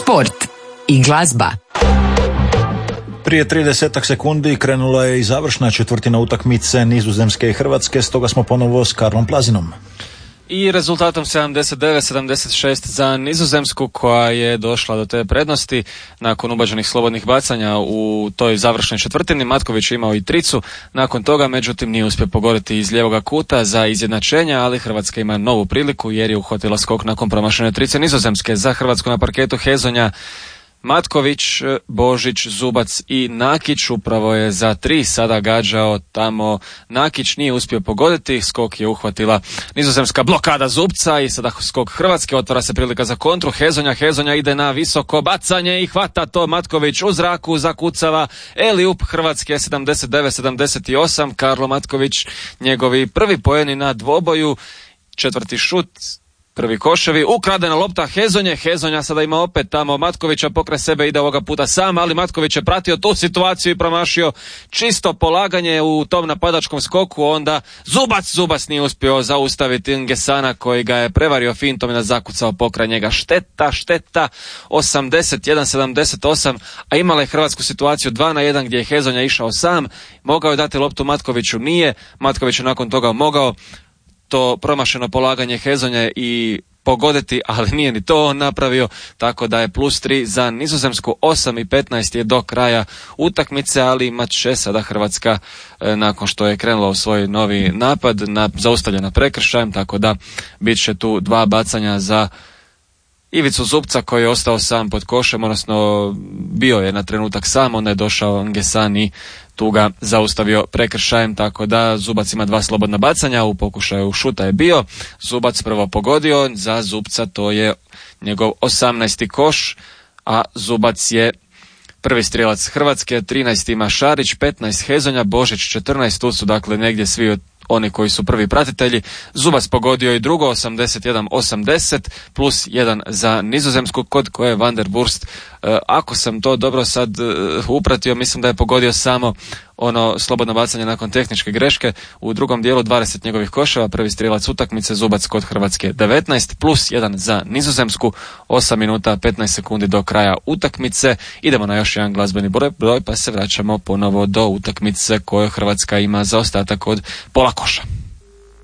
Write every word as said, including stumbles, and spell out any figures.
sport i glazba. Prije tridesetak sekundi krenula je i završna četvrtina utakmice Nizozemske i Hrvatske, stoga smo ponovo s Karlom Plazinom. I rezultatom sedamdeset devet sedamdeset šest za Nizozemsku, koja je došla do te prednosti nakon ubačenih slobodnih bacanja u toj završnoj četvrtini. Matković je imao i tricu nakon toga, međutim nije uspio pogoditi iz lijevoga kuta za izjednačenje, ali Hrvatska ima novu priliku jer je uhvatila skok nakon promašene trice Nizozemske. Za Hrvatsku na parketu Hezonja, Matković, Božić, Zubac i Nakić. Upravo je za tri sada gađao tamo Nakić, nije uspio pogoditi, skok je uhvatila Nizozemska, blokada Zubca i sada skok Hrvatske, otvara se prilika za kontru. Hezonja, Hezonja ide na visoko bacanje i hvata to Matković u zraku, zakucava Eliup Hrvatske sedamdeset devet sedamdeset osam. Karlo Matković, njegovi prvi poeni na dvoboju, četvrti šut, prvi koševi, ukradena lopta Hezonje, Hezonja sada ima opet tamo Matkovića pokraj sebe, ide ovoga puta sam, ali Matković je pratio tu situaciju i promašio čisto polaganje u tom napadačkom skoku. Onda Zubac, Zubac nije uspio zaustaviti Ngesana koji ga je prevario fintom i da zakucao pokraj njega. Šteta, šteta, osamdeset jedan sedamdeset osam, a imala je Hrvatsku situaciju dva na jedan gdje je Hezonja išao sam, mogao je dati loptu Matkoviću, nije, Matković je nakon toga mogao to promašeno polaganje Hezonje i pogoditi, ali nije ni to on napravio, tako da je plus tri za Nizozemsku. Osam i petnaest je do kraja utakmice, ali imat će sada Hrvatska e, nakon što je krenula u svoj novi napad, na, zaustavljena prekršajem, tako da bit će tu dva bacanja za Ivicu Zubca koji je ostao sam pod košem, odnosno bio je na trenutak sam, onda je došao Ngesan i tu ga zaustavio prekršajem, tako da Zubac ima dva slobodna bacanja, u pokušaju šuta je bio, Zubac prvo pogodio, za Zubca to je njegov osamnaesti koš, a Zubac je prvi strijelac Hrvatske. Trinaest ima Šarić, petnaest Hezonja, Božić četrnaest, tu su dakle negdje svi od oni koji su prvi pratitelji. Zubac pogodio i drugo, osamdeset jedan osamdeset, plus jedan za Nizozemsku, kod koje Van der Wurst, e, ako sam to dobro sad e, upratio, mislim da je pogodio samo ono slobodno bacanje nakon tehničke greške. U drugom dijelu dvadeset njegovih koševa, prvi strijelac utakmice, Zubac kod Hrvatske devetnaest, plus jedan za Nizozemsku, osam minuta petnaest sekundi do kraja utakmice. Idemo na još jedan glazbeni broj, broj pa se vraćamo ponovo do utakmice koju Hrvatska ima za ostatak od pola koša.